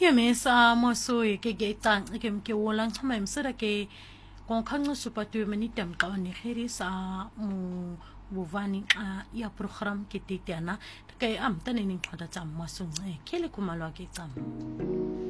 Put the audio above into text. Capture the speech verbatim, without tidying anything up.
Ya mesa moso e ke ke tang ke ke wolang chama msera ke kon khang supatu manitam ka ni khiri sa mu buvani a ya program ke titiana ke am tane ni khada cham masung e kele kumalwa ke cham